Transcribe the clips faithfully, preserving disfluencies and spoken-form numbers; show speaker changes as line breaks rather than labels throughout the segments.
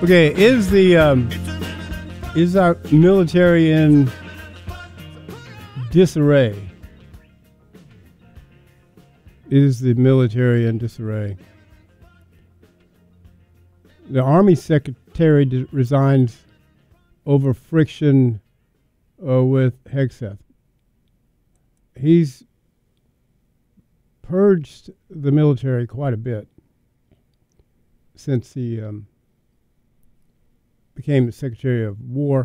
Okay, is the um, is our military in disarray? Is the military in disarray? The Army Secretary d- resigns over friction uh, with Hegseth. He's purged the military quite a bit since he um, became the Secretary of War.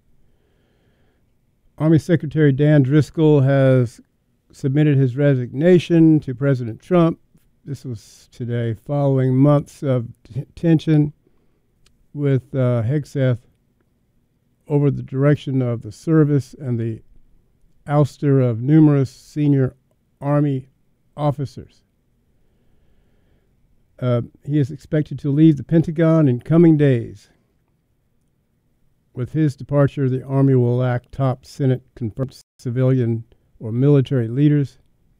Army Secretary Dan Driscoll has submitted his resignation to President Trump. This was today, following months of t- tension with uh, Hegseth over the direction of the service and the ouster of numerous senior Army officers. Uh, he is expected to leave the Pentagon in coming days. With his departure, the Army will lack top Senate-confirmed civilian or military leaders.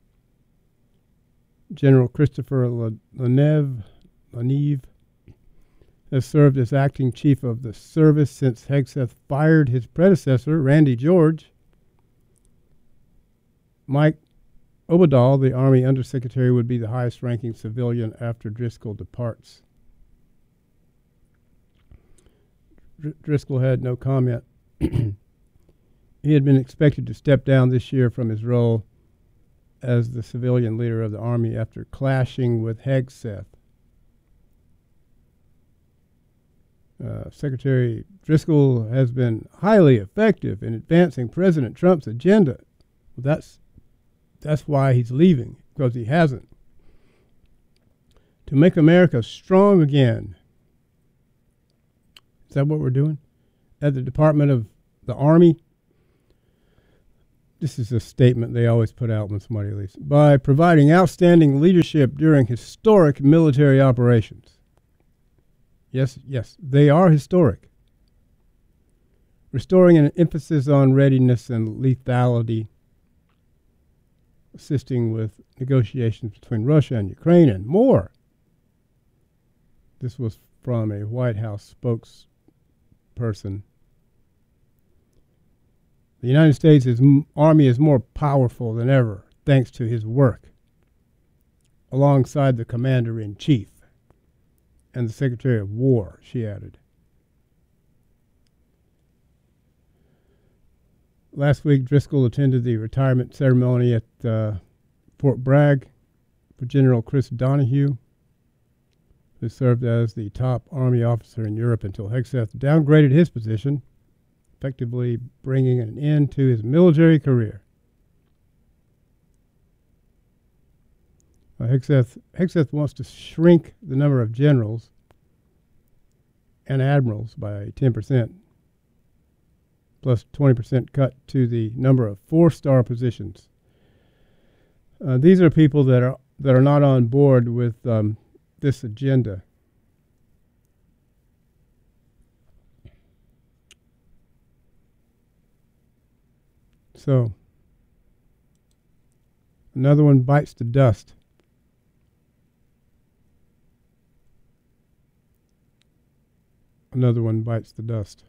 General Christopher Leneve, Leneve has served as acting chief of the service since Hegseth fired his predecessor, Randy George. Mike Oberdahl, the Army Undersecretary, would be the highest-ranking civilian after Driscoll departs. Dr- Driscoll had no comment. He had been expected to step down this year from his role as the civilian leader of the Army after clashing with Hegseth. Uh, Secretary Driscoll has been highly effective in advancing President Trump's agenda. Well, that's that's why he's leaving, because he hasn't. To make America strong again. Is that what we're doing? At the Department of the Army? This is a statement they always put out when somebody leaves. By providing outstanding leadership during historic military operations. Yes, yes, they are historic. Restoring an emphasis on readiness and lethality. Assisting with negotiations between Russia and Ukraine and more. This was from a White House spokesperson. The United States is, Army is more powerful than ever, thanks to his work, alongside the Commander-in-Chief and the Secretary of War, she added. Last week, Driscoll attended the retirement ceremony at uh, Fort Bragg for General Chris Donahue, who served as the top Army officer in Europe until Hegseth downgraded his position, effectively bringing an end to his military career. Uh, Hegseth, Hegseth wants to shrink the number of generals and admirals by ten percent, plus twenty percent cut to the number of four-star positions. Uh, these are people that are that are not on board with um, this agenda. So, another one bites the dust. Another one bites the dust.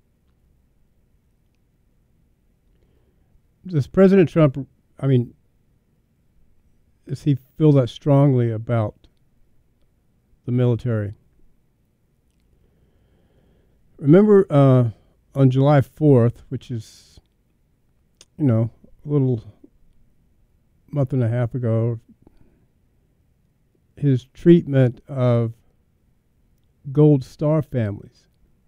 Does President Trump, I mean, does he feel that strongly about the military? Remember uh, on July fourth, which is, you know, a little month and a half ago, his treatment of Gold Star families.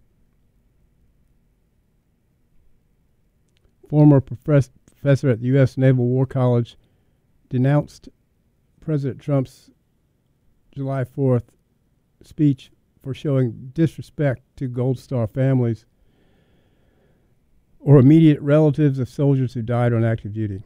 Former profess- professor at the U S Naval War College denounced President Trump's July fourth speech for showing disrespect to Gold Star families or immediate relatives of soldiers who died on active duty.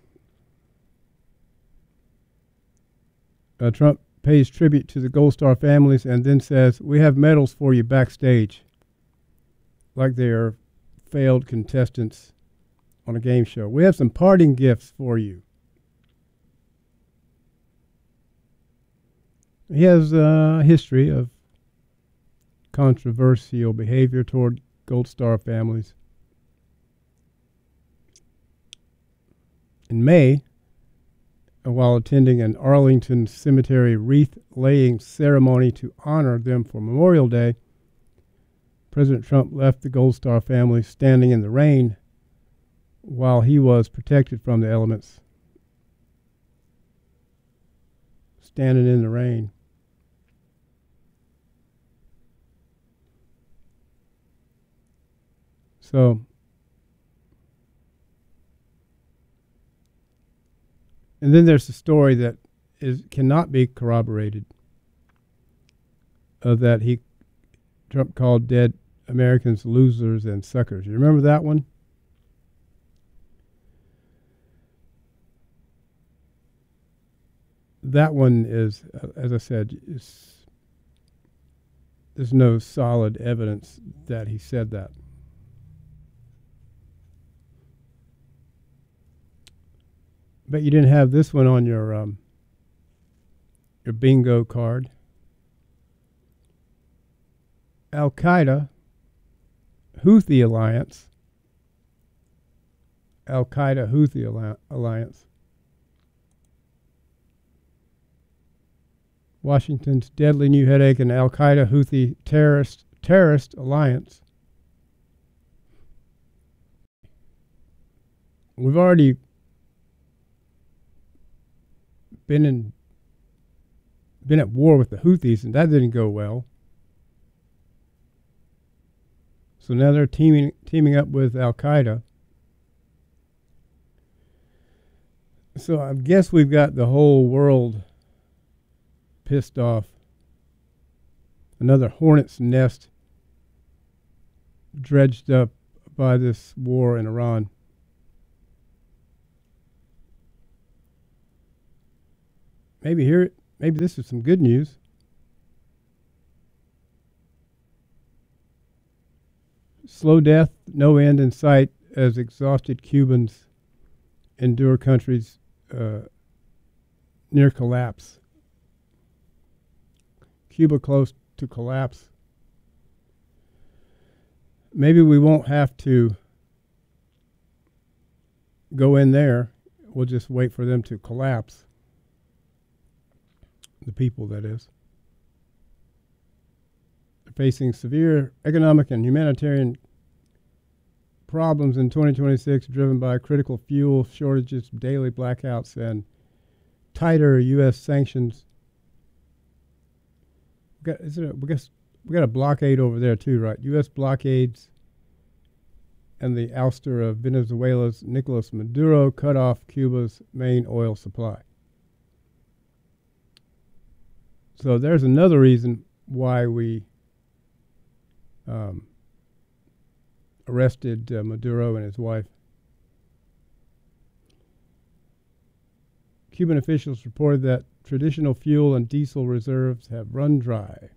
Uh, Trump pays tribute to the Gold Star families and then says, "We have medals for you backstage," like they are failed contestants on a game show. "We have some parting gifts for you." He has a history of controversial behavior toward Gold Star families. In May, while attending an Arlington Cemetery wreath-laying ceremony to honor them for Memorial Day, President Trump left the Gold Star family standing in the rain while he was protected from the elements. Standing in the rain. So, and then there's the story that is cannot be corroborated, of that he Trump called dead Americans losers and suckers. You remember that one? That one is, as I said, is, there's no solid evidence that he said that. But you didn't have this one on your um, your bingo card. Al-Qaeda, Houthi alliance. Al-Qaeda Houthi alliance. Washington's deadly new headache and Al-Qaeda Houthi terrorist terrorist alliance. We've already been in been at war with the Houthis, and that didn't go well. So now they're teaming teaming up with Al-Qaeda. So I guess we've got the whole world pissed off. Another hornet's nest dredged up by this war in Iran. Maybe here, maybe this is some good news. Slow death, no end in sight as exhausted Cubans endure countries uh, near collapse. Cuba close to collapse. Maybe we won't have to go in there. We'll just wait for them to collapse. The people, that is. They're facing severe economic and humanitarian problems in twenty twenty-six, driven by critical fuel shortages, daily blackouts, and tighter U S sanctions. We got, is it a, we, guess, we got a blockade over there too, right? U S blockades and the ouster of Venezuela's Nicolas Maduro cut off Cuba's main oil supply. So there's another reason why we um, arrested uh, Maduro and his wife. Cuban officials reported that traditional fuel and diesel reserves have run dry.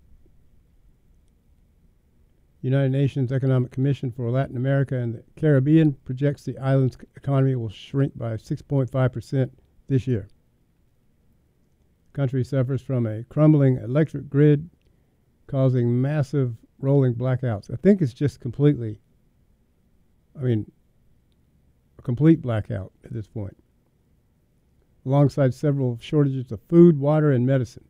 United Nations Economic Commission for Latin America and the Caribbean projects the island's economy will shrink by six point five percent this year. The country suffers from a crumbling electric grid, causing massive rolling blackouts. I think it's just completely, I mean, a complete blackout at this point, alongside several shortages of food, water, and medicine.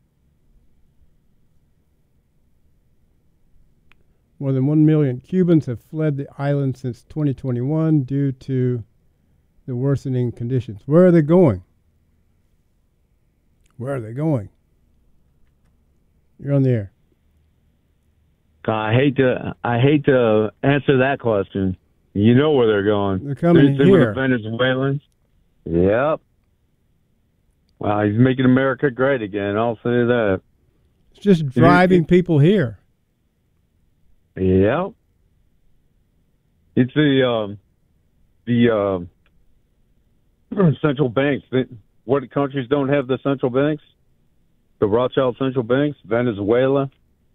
More than one million Cubans have fled the island since twenty twenty-one due to the worsening conditions. Where are they going? Where are they going? You're on the air.
I hate to I hate to answer that question. You know where they're going.
They're coming
They're
here.
With the Venezuelans. Yep. Well, he's making America great again. I'll say that.
It's just driving people here.
Yep. It's the um, the uh, central banks. What countries don't have the central banks? The Rothschild central banks, Venezuela,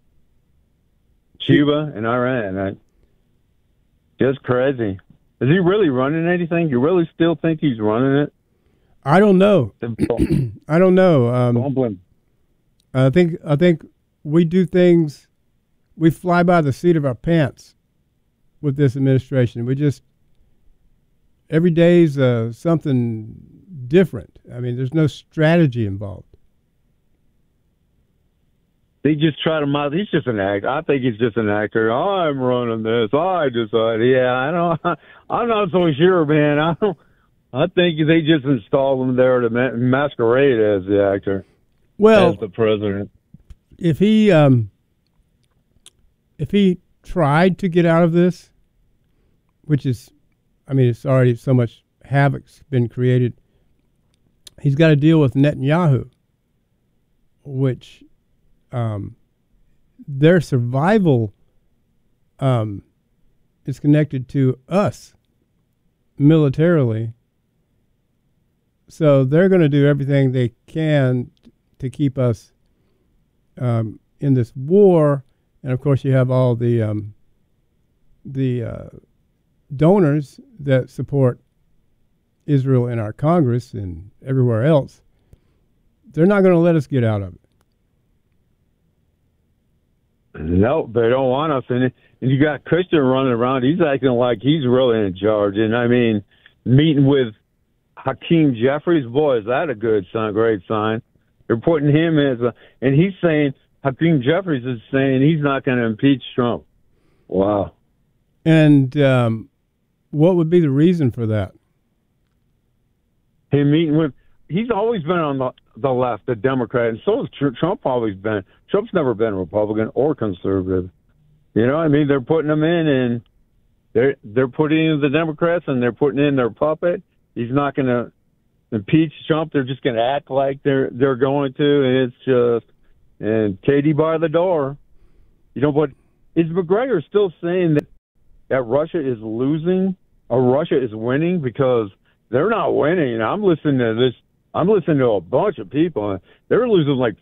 Cuba, and Iran. I, just crazy. Is he really running anything? You really still think he's running it?
I don't know. I don't know. Um, I think I think we do things we fly by the seat of our pants with this administration. We just every day's uh, something different. I mean, there's no strategy involved.
They just try to model. He's just an actor. I think he's just an actor. Oh, I'm running this. Oh, I decided. Yeah, I don't. I'm not so sure, man. I don't. I think they just installed him there to ma- masquerade as the actor.
Well,
as the president.
If he, um, if he tried to get out of this, which is, I mean, it's already so much havoc's been created. He's got to deal with Netanyahu, which. Um, their survival um, is connected to us militarily. So they're going to do everything they can to keep us um, in this war. And of course, you have all the um, the uh, donors that support Israel in our Congress and everywhere else. They're not going to let us get out of it.
No, they don't want us. And, and you got Christian running around. He's acting like he's really in charge. And, I mean, meeting with Hakeem Jeffries, boy, is that a good sign, great sign. They're putting him as a – and he's saying – Hakeem Jeffries is saying he's not going to impeach Trump. Wow.
And um, what would be the reason for that?
Him meeting with – he's always been on the, the left, the Democrat, and so has Tr- Trump always been. Trump's never been Republican or conservative. You know, I mean, they're putting him in, and they're they're putting in the Democrats, and they're putting in their puppet. He's not going to impeach Trump. They're just going to act like they're they're going to, and it's just and Katie by the door. You know, but is McGregor still saying that that Russia is losing or Russia is winning? Because they're not winning. I'm listening to this. I'm listening to a bunch of people. They're losing like